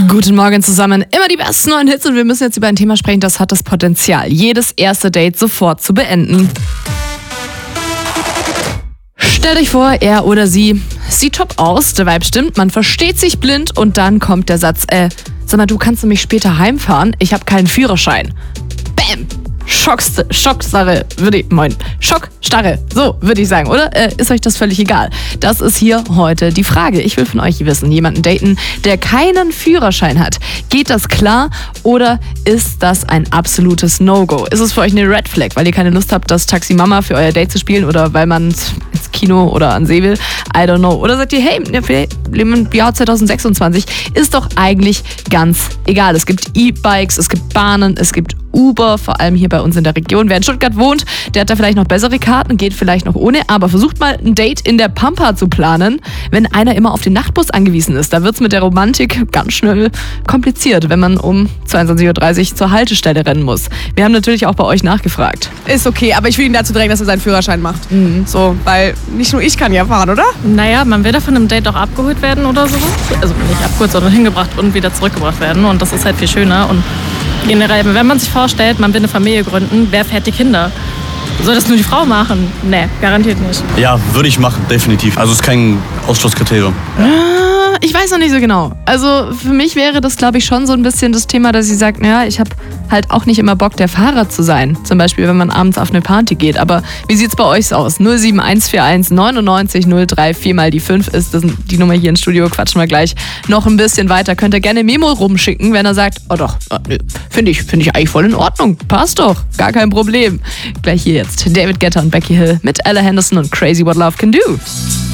Guten Morgen zusammen. Immer die besten neuen Hits und wir müssen jetzt über ein Thema sprechen, das hat das Potenzial, jedes erste Date sofort zu beenden. Stell dich vor, er oder sie sieht top aus, der Vibe stimmt, man versteht sich blind und dann kommt der Satz, sag mal, du kannst mich später heimfahren, ich habe keinen Führerschein. Bäm! Schockstarre, Schockstarre, so würde ich sagen, oder? Ist euch das völlig egal? Das ist hier heute die Frage. Ich will von euch wissen, jemanden daten, der keinen Führerschein hat. Geht das klar oder ist das ein absolutes No-Go? Ist es für euch eine Red Flag, weil ihr keine Lust habt, das Taxi Mama für euer Date zu spielen oder weil man ins Kino oder an See will? I don't know. Oder sagt ihr, hey, wir leben im Jahr 2026, ist doch eigentlich ganz egal. Es gibt E-Bikes, es gibt Bahnen, es gibt Uber, vor allem hier bei uns in der Region. Wer in Stuttgart wohnt, der hat da vielleicht noch bessere Karten, geht vielleicht noch ohne, aber versucht mal ein Date in der Pampa zu planen, wenn einer immer auf den Nachtbus angewiesen ist. Da wird's mit der Romantik ganz schnell kompliziert, wenn man um 22.30 Uhr zur Haltestelle rennen muss. Wir haben natürlich auch bei euch nachgefragt. Ist okay, aber ich will ihn dazu drängen, dass er seinen Führerschein macht. So, weil nicht nur ich kann ja fahren, oder? Naja, man will da von einem Date auch abgeholt werden oder so. Also nicht abgeholt, sondern hingebracht und wieder zurückgebracht werden. Und das ist halt viel schöner. Und generell, wenn man sich vorstellt, man will eine Familie gründen, wer fährt die Kinder? Soll das nur die Frau machen? Nee, garantiert nicht. Ja, würde ich machen, definitiv. Also es ist kein Ausschlusskriterium. Ich weiß noch nicht so genau. Also für mich wäre das, glaube ich, schon so ein bisschen das Thema, dass sie sagt, naja, ich habe halt auch nicht immer Bock, der Fahrer zu sein. Zum Beispiel, wenn man abends auf eine Party geht. Aber wie sieht's bei euch aus? 07141 99 03 4 mal die 5 ist das die Nummer hier ins Studio. Quatschen wir gleich noch ein bisschen weiter. Könnt ihr gerne Memo rumschicken, wenn er sagt, oh doch, finde ich eigentlich voll in Ordnung. Passt doch, gar kein Problem. Gleich hier jetzt David Guetta und Becky Hill mit Ella Henderson und Crazy What Love Can Do.